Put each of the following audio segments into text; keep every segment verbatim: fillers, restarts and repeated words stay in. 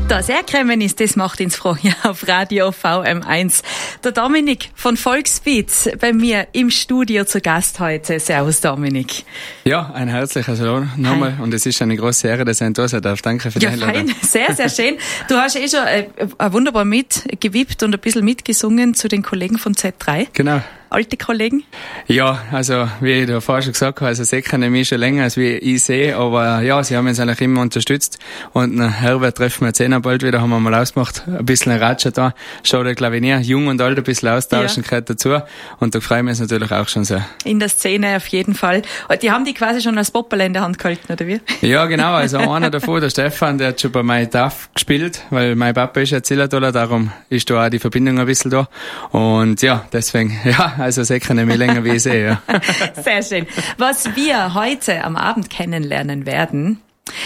Das hergekommen ist, das macht uns froh hier auf Radio V M eins. Der Dominik von Volksbeat bei mir im Studio zu Gast heute. Servus Dominik. Ja, ein herzliches Hallo nochmal und es ist eine große Ehre, dass ich da sein darf. Danke für die ja, Einladung. Fein. Sehr, sehr schön. Du hast eh schon äh, wunderbar mitgewippt und ein bisschen mitgesungen zu den Kollegen von Z drei. Genau. Alte Kollegen? Ja, also wie ich da vorher schon gesagt habe, also sie kennen mich schon länger als wie ich sehe, aber ja, sie haben uns eigentlich immer unterstützt und nach Herbert treffen wir jetzt eh noch bald wieder, haben wir mal ausgemacht, ein bisschen ein Ratscher da, schaut der Klavier, jung und alt ein bisschen austauschen, ja. Gehört dazu und da freuen wir uns natürlich auch schon sehr. In der Szene auf jeden Fall. Die haben die quasi schon als Popperl in der Hand gehalten, oder wie? Ja, genau, also einer davon, der Stefan, der hat schon bei meinem D A F gespielt, weil mein Papa ist ja Zillertaler, darum ist da auch die Verbindung ein bisschen da und ja, deswegen, ja, also sie kennen mich länger wie ich sehe, ja. Sehr schön. Was wir heute am Abend kennenlernen werden,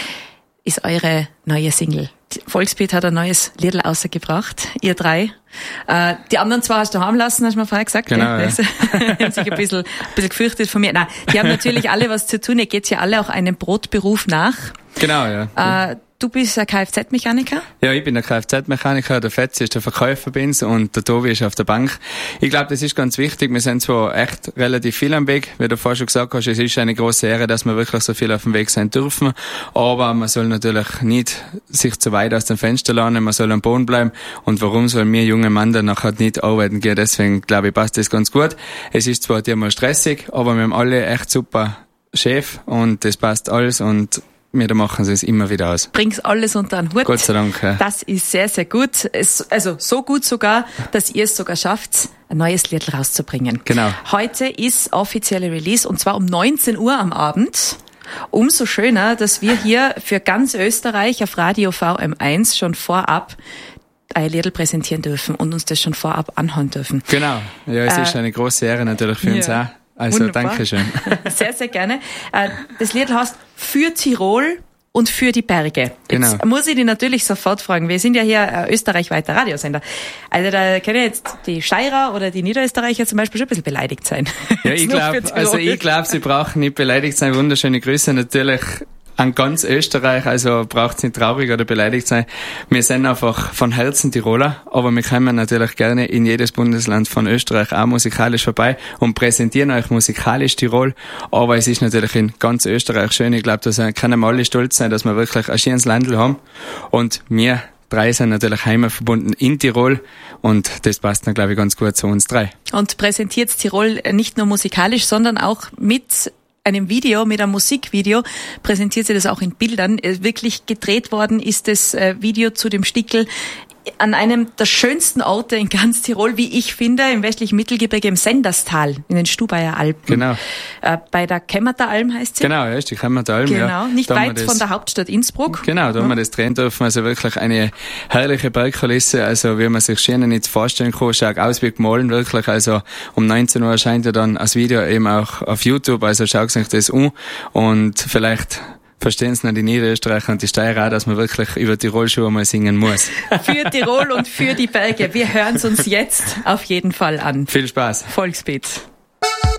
ist eure neue Single. Volksbeat hat ein neues Liedl rausgebracht, ihr drei. Äh, die anderen zwei hast du haben lassen, hast du mir vorher gesagt. Genau, ja. Die haben sich ein bisschen, ein bisschen gefürchtet von mir. Nein, die haben natürlich alle was zu tun. Ihr geht ja alle auch einem Brotberuf nach. Genau, ja. Äh, Du bist ein Kfz-Mechaniker? Ja, ich bin ein Kfz-Mechaniker, der Fetzi ist der Verkäufer bei uns und der Tobi ist auf der Bank. Ich glaube, das ist ganz wichtig. Wir sind zwar echt relativ viel am Weg, wie du vorher schon gesagt hast, es ist eine große Ehre, dass wir wirklich so viel auf dem Weg sein dürfen, aber man soll natürlich nicht sich zu weit aus dem Fenster lernen, man soll am Boden bleiben und warum sollen wir junge Mann dann nachher nicht arbeiten gehen? Deswegen glaube ich, passt das ganz gut. Es ist zwar immer stressig, aber wir haben alle echt super Chef und das passt alles und wir machen es immer wieder aus. Bring's alles unter einen Hut. Gott sei Dank. Ja. Das ist sehr, sehr gut. Es, also so gut sogar, dass ihr es sogar schafft, ein neues Lied rauszubringen. Genau. Heute ist offizielle Release und zwar um neunzehn Uhr am Abend. Umso schöner, dass wir hier für ganz Österreich auf Radio V M eins schon vorab ein Liedl präsentieren dürfen und uns das schon vorab anhören dürfen. Genau. Ja, es äh, ist eine große Ehre natürlich für ja. uns auch. Also, wunderbar. Dankeschön. Sehr, sehr gerne. Das Lied heißt Für Tirol und für die Berge. Genau. Jetzt muss ich dich natürlich sofort fragen. Wir sind ja hier ein österreichweiter Radiosender. Also da können jetzt die Steirer oder die Niederösterreicher zum Beispiel schon ein bisschen beleidigt sein. Ja, ich glaube, also ich glaube, sie brauchen nicht beleidigt sein. Wunderschöne Grüße natürlich an ganz Österreich, also braucht's nicht traurig oder beleidigt sein. Wir sind einfach von Herzen Tiroler, aber wir kommen natürlich gerne in jedes Bundesland von Österreich auch musikalisch vorbei und präsentieren euch musikalisch Tirol. Aber es ist natürlich in ganz Österreich schön. Ich glaube, da können wir alle stolz sein, dass wir wirklich ein schönes Landl haben. Und wir drei sind natürlich heimatverbunden in Tirol und das passt dann, glaube ich, ganz gut zu uns drei. Und präsentiert Tirol nicht nur musikalisch, sondern auch mit einem Video, mit einem Musikvideo, präsentiert sie das auch in Bildern. Wirklich gedreht worden ist das Video zu dem Stickel an einem der schönsten Orte in ganz Tirol, wie ich finde, im westlichen Mittelgebirge, im Senderstal, in den Stubaier Alpen. Genau. Äh, bei der Kämmerter Alm heißt sie. Genau, ja, ist die Kämmerter Alm, genau. ja. Nicht da weit von der Hauptstadt Innsbruck. Genau, da ja. haben wir das drehen dürfen. Also wirklich eine herrliche Bergkulisse, also wie man sich schön nicht vorstellen kann, schaut aus wie gemahlen, wirklich. Also um neunzehn Uhr erscheint ja dann das Video eben auch auf YouTube, also schaut euch das an und vielleicht verstehen es noch die Niederösterreicher und die Steirer auch, dass man wirklich über Tirol schon mal singen muss. Für Tirol und für die Berge. Wir hören es uns jetzt auf jeden Fall an. Viel Spaß. Volksbeat.